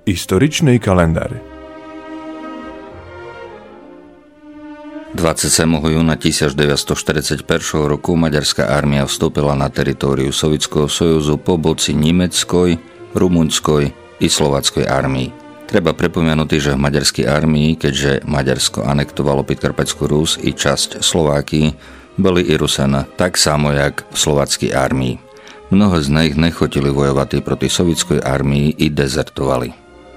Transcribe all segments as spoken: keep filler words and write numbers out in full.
Историчный календар. dvadsiateho júna tisícdeväťstoštyridsaťjeden roku maďarská armia vstúpila na teritóriu Sovietskeho sojuzu po boci nemeckej, rumunskej i slováckej armii. Treba pripomenúť, že v maďarskej armii, keďže Maďarsko anektovalo Podkarpatskú Rus i časť Slováky, boli i Rusena, tak samo jak v slováckej armii. Mnoho z nich nechotili vojovať proti sovietskej armii i dezertovali.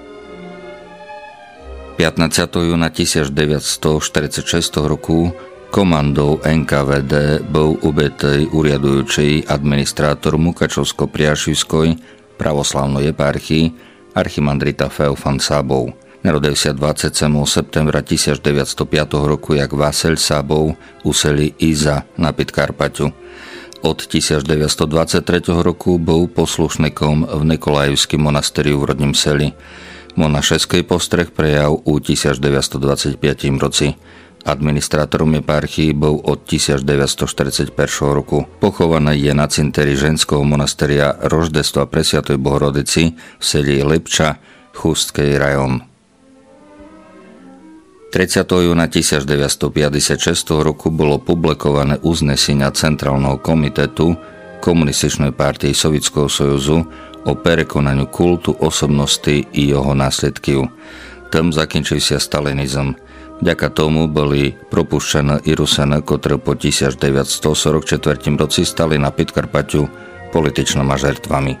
pätnásteho júna tisícdeväťstoštyridsaťšesť roku komandou en ká vé dé bol ubitý uriadujúci administrátor Mukačovsko-Priašivskej pravoslavnej eparchii archimandrita Feofan Sábov. Narodil sa dvadsiateho septembra tisícdeväťstopäť roku jak Vaseľ Sábov u seli Iza na Podkarpaťu. Od tisícdeväťstodvadsaťtri roku bol poslušníkom v Nikolajevskom monastériu v rodním seli. Monašeský postreh prejav u tisícdeväťstodvadsaťpäť roci. Administrátorom eparchii bol od tisícdeväťstoštyridsaťjeden roku. Pochovaný je na cintéri ženského monastéria Roždestva Presviatej Bohorodici v seli Lipča, Chustský rajon. tridsiateho júna tisícdeväťstopäťdesiatšesť roku bolo publikované uznesenie Centrálneho komitetu Komunističnej partii Sovietskeho sojuzu o prekonaniu kultu osobnosti i jeho následkov. Tam zakončil sa stalinizm. Vďaka tomu boli propušťané i Rusene, ktoré po tisícdeväťstoštyridsaťštyri roci stali na Podkarpaťu političnými žertvami.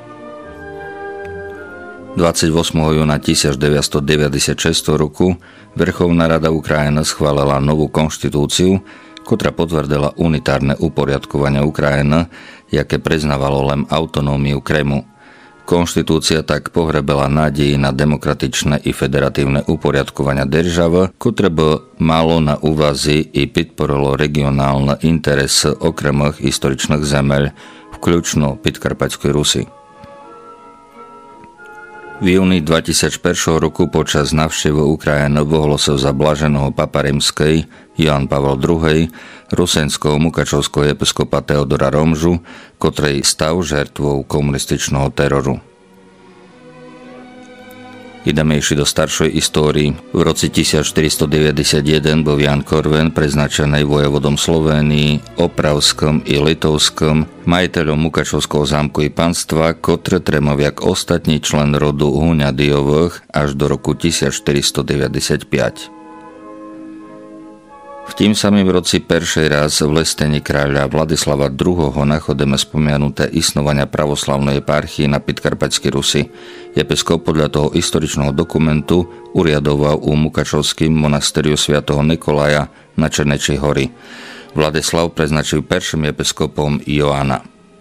dvadsiateho ôsmeho júna tisícdeväťstodeväťdesiatšesť roku Vrchovná rada Ukrajiny schválila novú konštitúciu, ktorá potvrdila unitárne uporiadkovanie Ukrajiny, jaké priznávalo len autonómiu Krymu. Konštitúcia tak pohrebela nádeji na demokratičné i federatívne uporiadkovanie državy, ktoré by malo na úvazi i podporilo regionálne interese okrem historičných zemeľ, vključno Podkarpatskej Rusy. V júni dvetisícjeden roku počas návštevy Ukrajiny vyhlásil za blaženého papa rímskej Ján Pavel druhý rusenského mukačovského episkopa Teodora Romžu, ktorý stal žertvou komunističného teroru. Ideme ešte do staršej histórii. V roci tisícštyristodeväťdesiatjeden bol Jan Korven preznačený vojevodom Slovénii, Opravskom i Litovskom, majiteľom Mukačovského zámku i panstva, ktoré tremoval jak ostatní člen rodu Huňadijových až do roku tisícštyristodeväťdesiatpäť. V tým samým roci peršej raz v listení kráľa Vladislava druhého. nachodeme spomenuté isnovania pravoslavnej eparchii na Podkarpatskej Rusi. Episkop podľa toho historičného dokumentu uriadoval u Mukačovským monastériu svätého Nikolaja na Černečej hory. Vladislav preznačil perším episkopom Joána.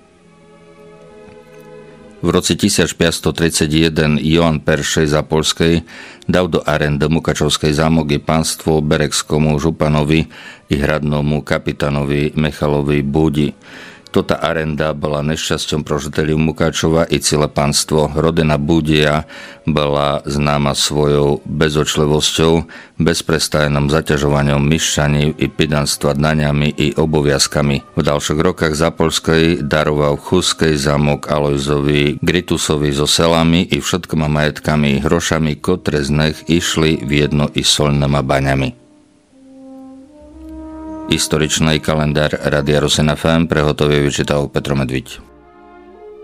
V roci tisícpäťstotridsaťjeden Joán I. Zapolský dal do arendy Mukačovskej zámok i panstvo beregskému županovi i hradnému kapitánovi Michalovi Búdi. Tota arenda bola nešťasťom pro žiteľov Mukačova i celé panstvo. Rodina Búdia bola známa svojou bezočlivosťou, bezprestajným zaťažovaním myšťaní i pidanstva daňami i oboviazkami. V ďalších rokoch Zapolský daroval Chustský zámok Alojzovi Gritusovi so selami i všetkými majetkami i hrošami, ktoré z nich išli v jedno i solnými baňami. Historičný kalendár Rádia Rosen ef em prehotovie vyčítal Petro Medviť.